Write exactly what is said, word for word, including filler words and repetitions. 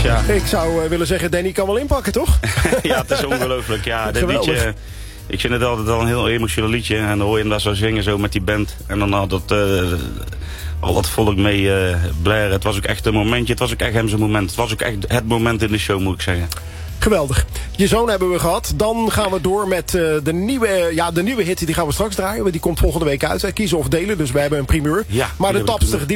ja. Ik zou uh, willen zeggen, Danny kan wel inpakken, toch? Ja, het is ongelooflijk. Ja, dit liedje, ik vind het altijd al een heel emotioneel liedje. En dan hoor je hem daar zo zingen, zo met die band. En dan had dat, uh, al dat volk mee uh, blaren. Het was ook echt een momentje, het was ook echt hem zijn moment. Het was ook echt het moment in de show, moet ik zeggen. Geweldig. Je zoon hebben we gehad. Dan gaan we door met uh, de, nieuwe, ja, de nieuwe hit. Die gaan we straks draaien. Die komt volgende week uit. Hè. Kiezen of delen. Dus we hebben een primeur. Ja, maar de tapster,